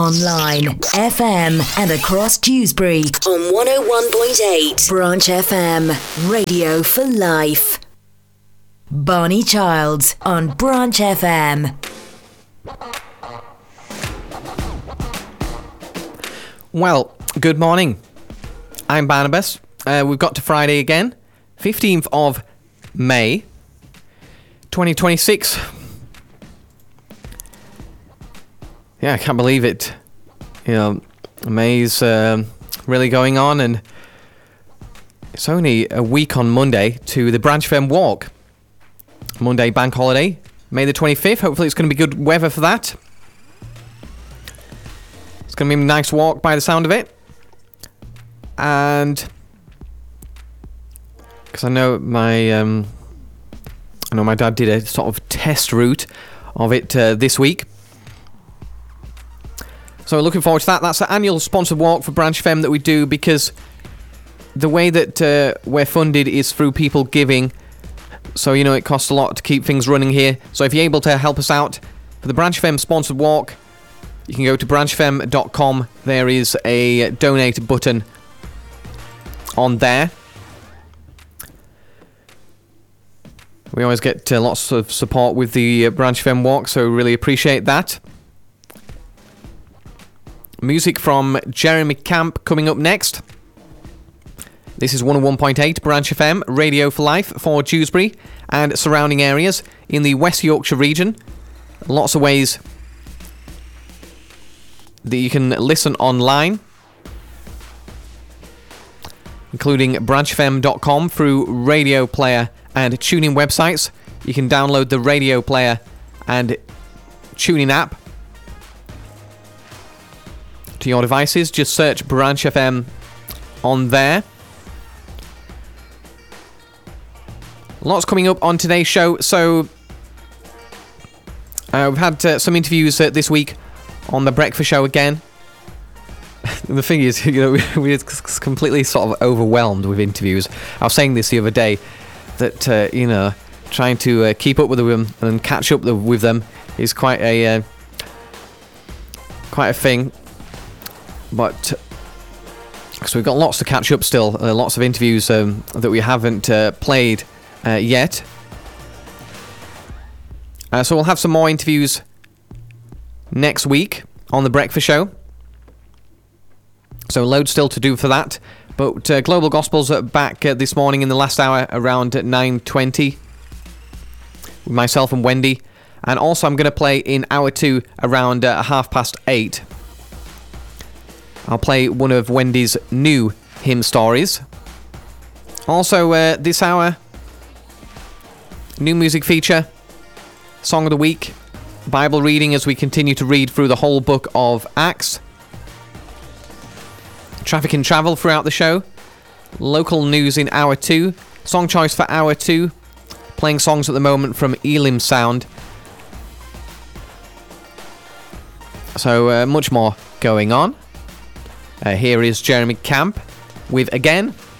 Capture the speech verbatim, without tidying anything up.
online, F M, and across Dewsbury on one oh one point eight. Branch F M, radio for life. Barney Childs on Branch F M. Well, good morning. I'm Barnabas. Uh, we've got to Friday again, fifteenth of May, twenty twenty-six. Yeah, I can't believe it. You know, May's um, really going on, and it's only a week on Monday to the Branch F M Walk. Monday bank holiday, May the twenty-fifth. Hopefully it's going to be good weather for that. It's going to be a nice walk by the sound of it. And because I know my um, I know my dad did a sort of test route of it uh, this week. So looking forward to that. That's the annual sponsored walk for Branch F M that we do, because the way that uh, we're funded is through people giving. So, you know, it costs a lot to keep things running here. So if you're able to help us out for the Branch F M sponsored walk, you can go to branch f m dot com. There is a donate button on there. We always get uh, lots of support with the uh, Branch F M walk, so really appreciate that. Music from Jeremy Camp coming up next. This is one oh one point eight Branch F M, radio for life for Dewsbury and surrounding areas in the West Yorkshire region. Lots of ways that you can listen online, including branch f m dot com through Radio Player and TuneIn websites. You can download the Radio Player and TuneIn app to your devices. Just search Branch F M on there. Lots coming up on today's show. So uh, we've had uh, some interviews uh, this week on the breakfast show again. The thing is, you know, we're completely sort of overwhelmed with interviews. I was saying this the other day, that uh, you know, trying to uh, keep up with them and catch up with them is quite a uh, quite a thing. But so we've got lots to catch up still, uh, lots of interviews um, that we haven't uh, played uh, yet. Uh, so we'll have some more interviews next week on the breakfast show. So loads still to do for that. But uh, Global Gospel's back uh, this morning in the last hour around nine twenty with myself and Wendy. And also I'm going to play in hour two around uh, half past eight. I'll play one of Wendy's new hymn stories. Also uh, this hour, new music feature, Song of the Week, Bible reading as we continue to read through the whole book of Acts. Traffic and travel throughout the show. Local news in hour two. Song choice for hour two. Playing songs at the moment from Elim Sound. So uh, much more going on. Uh, here is Jeremy Camp with Again.